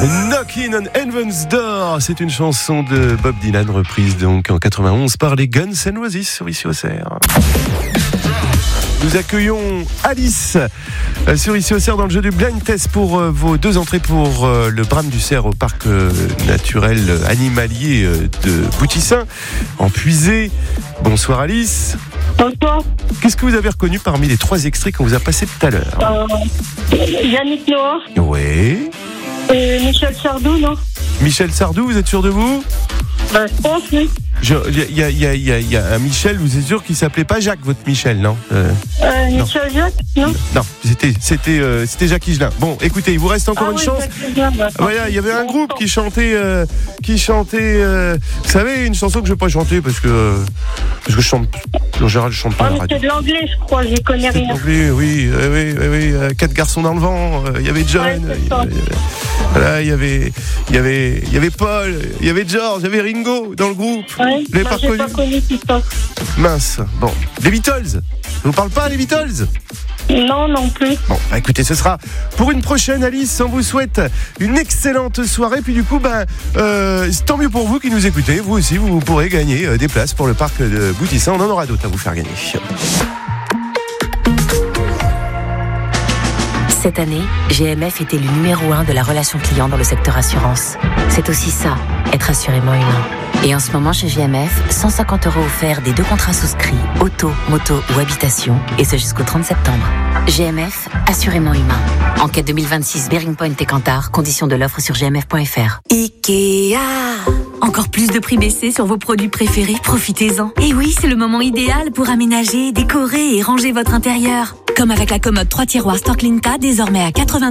Knockin' on Heaven's Door, c'est une chanson de Bob Dylan reprise donc en 91 par les Guns N' Roses sur Ici au Cerf. Nous accueillons Alice sur Ici au Cerf dans le jeu du blind test pour vos 2 entrées pour le Brame du Cerf au parc naturel animalier de Boutissin en Puisée. Bonsoir Alice. Bonsoir. Qu'est-ce que vous avez reconnu parmi les 3 extraits qu'on vous a passés tout à l'heure? Yannick Noah. Oui. Michel Sardou, non? Michel Sardou, vous êtes sûr de vous? Je pense, oui. Il y a un Michel, vous êtes sûr qu'il s'appelait pas Jacques, votre Michel, non? Michel Jacques, non? Non, c'était Jacques Higelin. Bon, écoutez, il vous reste encore une chance. Voilà, il y avait un groupe qui chantait, vous savez, une chanson que je vais pas chanter parce que je chante, en général, je chante pas à la radio. C'est de l'anglais, je crois, j'y connais rien. L'anglais, oui, 4 garçons dans le vent, il y avait John, voilà, il y avait Paul, il y avait George, il y avait Ringo dans le groupe. Ouais, vous l'avez pas j'ai pas connu tout ça. Mince. Bon, les Beatles. Ça vous parle pas, les Beatles? Non, non plus. Bon, écoutez, ce sera pour une prochaine, Alice. On vous souhaite une excellente soirée. Puis du coup, tant mieux pour vous qui nous écoutez. Vous aussi, vous pourrez gagner des places pour le parc de Boutissin. On en aura d'autres à vous faire gagner. Cette année, GMF est élu numéro 1 de la relation client dans le secteur assurance. C'est aussi ça, être assurément humain. Et en ce moment, chez GMF, 150 € offerts des 2 contrats souscrits, auto, moto ou habitation, et ce jusqu'au 30 septembre. GMF, assurément humain. Enquête 2026 Bearing Point et Kantar, conditions de l'offre sur gmf.fr. Ikea. Encore plus de prix baissés sur vos produits préférés, profitez-en. Et oui, c'est le moment idéal pour aménager, décorer et ranger votre intérieur. Comme avec la commode 3 tiroirs Storklinka, désormais à 80